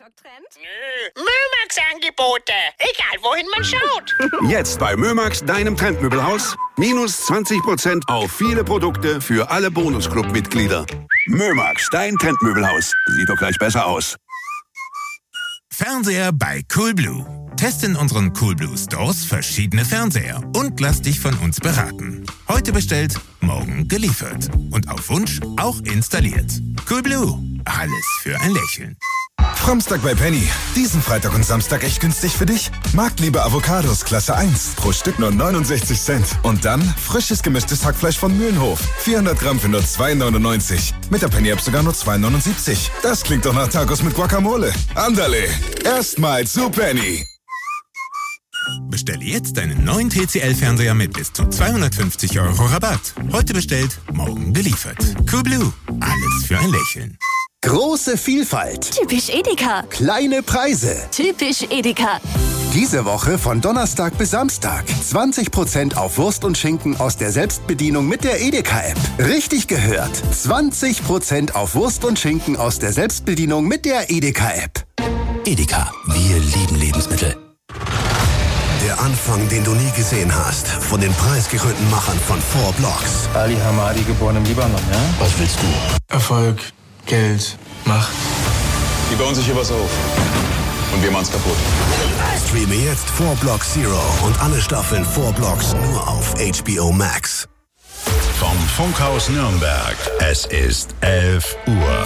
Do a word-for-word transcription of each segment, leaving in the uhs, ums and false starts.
Trend? Nö, Mömax-Angebote. Egal, wohin man schaut. Jetzt bei Mömax, deinem Trendmöbelhaus. Minus zwanzig Prozent auf viele Produkte für alle Bonusclub-Mitglieder. Mömax, dein Trendmöbelhaus. Sieht doch gleich besser aus. Fernseher bei Coolblue. Teste in unseren Coolblue Stores verschiedene Fernseher und lass dich von uns beraten. Heute bestellt, morgen geliefert. Und auf Wunsch auch installiert. Coolblue. Alles für ein Lächeln. Framstag bei Penny. Diesen Freitag und Samstag echt günstig für dich? Marktliebe Avocados Klasse eins. Pro Stück nur neunundsechzig Cent. Und dann frisches gemischtes Hackfleisch von Mühlenhof. vierhundert Gramm für nur zwei neunundneunzig. Mit der Penny-App sogar nur zwei neunundsiebzig. Das klingt doch nach Tacos mit Guacamole. Andale. Erstmal zu Penny. Bestelle jetzt deinen neuen T C L-Fernseher mit bis zu zweihundertfünfzig Euro Rabatt. Heute bestellt, morgen geliefert. Coolblue. Alles für ein Lächeln. Große Vielfalt. Typisch Edeka. Kleine Preise. Typisch Edeka. Diese Woche von Donnerstag bis Samstag. zwanzig Prozent auf Wurst und Schinken aus der Selbstbedienung mit der Edeka-App. Richtig gehört. zwanzig Prozent auf Wurst und Schinken aus der Selbstbedienung mit der Edeka-App. Edeka. Wir lieben Lebensmittel. Der Anfang, den du nie gesehen hast. Von den preisgekrönten Machern von Four Blocks. Ali Hamadi, geboren im Libanon, ja? Was willst du? Erfolg, Geld, Macht. Die bauen sich hier was auf. Und wir machen's kaputt. Streame jetzt Four Blocks Zero und alle Staffeln Four Blocks nur auf H B O Max. Vom Funkhaus Nürnberg. Es ist elf Uhr.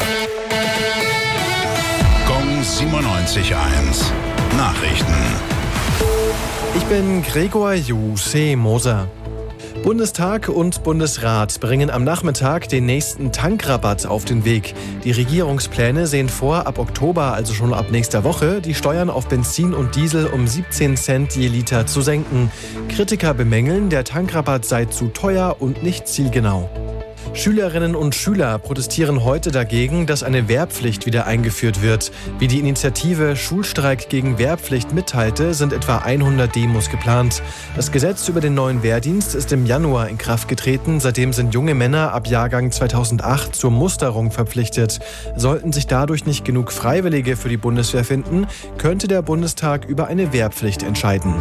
Gong siebenundneunzig Komma eins. Nachrichten. Ich bin Gregor Juse Moser. Bundestag und Bundesrat bringen am Nachmittag den nächsten Tankrabatt auf den Weg. Die Regierungspläne sehen vor, ab Oktober, also schon ab nächster Woche, die Steuern auf Benzin und Diesel um siebzehn Cent je Liter zu senken. Kritiker bemängeln, der Tankrabatt sei zu teuer und nicht zielgenau. Schülerinnen und Schüler protestieren heute dagegen, dass eine Wehrpflicht wieder eingeführt wird. Wie die Initiative Schulstreik gegen Wehrpflicht mitteilte, sind etwa hundert Demos geplant. Das Gesetz über den neuen Wehrdienst ist im Januar in Kraft getreten. Seitdem sind junge Männer ab Jahrgang zweitausendacht zur Musterung verpflichtet. Sollten sich dadurch nicht genug Freiwillige für die Bundeswehr finden, könnte der Bundestag über eine Wehrpflicht entscheiden.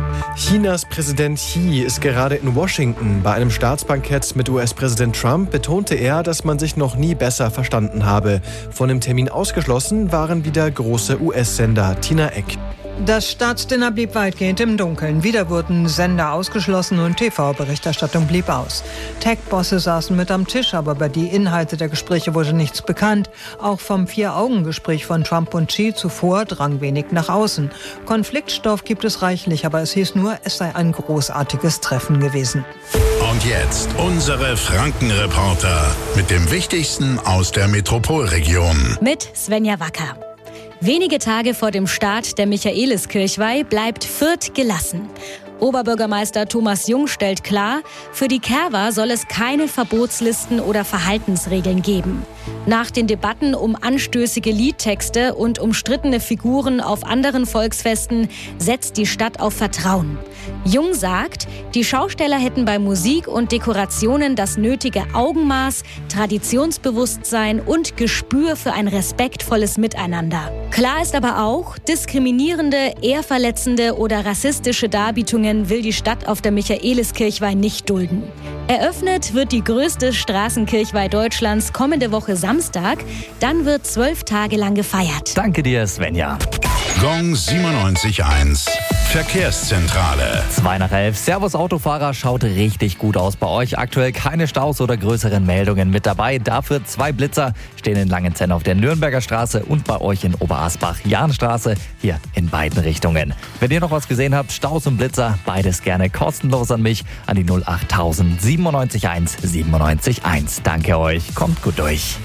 Chinas Präsident Xi ist gerade in Washington. Bei einem Staatsbankett mit U S-Präsident Trump betonte er, dass man sich noch nie besser verstanden habe. Von dem Termin ausgeschlossen waren wieder große U S-Sender. Tina Eck. Das Staatsdinner blieb weitgehend im Dunkeln. Wieder wurden Sender ausgeschlossen und T V-Berichterstattung blieb aus. Tech-Bosse saßen mit am Tisch, aber über die Inhalte der Gespräche wurde nichts bekannt. Auch vom Vier-Augen-Gespräch von Trump und Xi zuvor drang wenig nach außen. Konfliktstoff gibt es reichlich, aber es hieß nur, es sei ein großartiges Treffen gewesen. Und jetzt unsere Franken-Reporter mit dem Wichtigsten aus der Metropolregion. Mit Svenja Wacker. Wenige Tage vor dem Start der Michaeliskirchweih bleibt Fürth gelassen. Oberbürgermeister Thomas Jung stellt klar, für die Kerwa soll es keine Verbotslisten oder Verhaltensregeln geben. Nach den Debatten um anstößige Liedtexte und umstrittene Figuren auf anderen Volksfesten setzt die Stadt auf Vertrauen. Jung sagt, die Schausteller hätten bei Musik und Dekorationen das nötige Augenmaß, Traditionsbewusstsein und Gespür für ein respektvolles Miteinander. Klar ist aber auch, diskriminierende, ehrverletzende oder rassistische Darbietungen will die Stadt auf der Michaeliskirchweih nicht dulden. Eröffnet wird die größte Straßenkirchweih Deutschlands kommende Woche Samstag. Dann wird zwölf Tage lang gefeiert. Danke dir, Svenja. Gong siebenundneunzig Komma eins. Verkehrszentrale. zwei nach elf. Servus Autofahrer, schaut richtig gut aus bei euch. Aktuell keine Staus oder größeren Meldungen mit dabei. Dafür zwei Blitzer stehen in Langenzenn auf der Nürnberger Straße und bei euch in Oberasbach Jahnstraße. Hier in beiden Richtungen. Wenn ihr noch was gesehen habt, Staus und Blitzer, beides gerne kostenlos an mich an die null achttausend siebenundneunzig eins siebenundneunzig eins. Danke euch, kommt gut durch.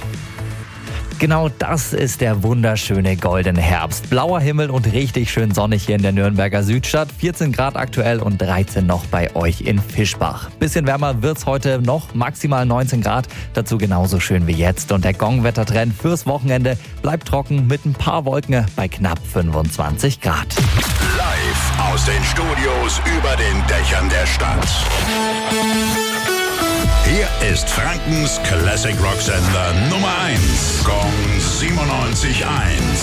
Genau das ist der wunderschöne goldene Herbst. Blauer Himmel und richtig schön sonnig hier in der Nürnberger Südstadt. vierzehn Grad aktuell und dreizehn noch bei euch in Fischbach. Bisschen wärmer wird's heute noch, maximal neunzehn Grad. Dazu genauso schön wie jetzt. Und der Gong-Wettertrend fürs Wochenende bleibt trocken mit ein paar Wolken bei knapp fünfundzwanzig Grad. Live aus den Studios über den Dächern der Stadt. Hier ist Frankens Classic Rock Sender Nummer eins. Gong siebenundneunzig Komma eins.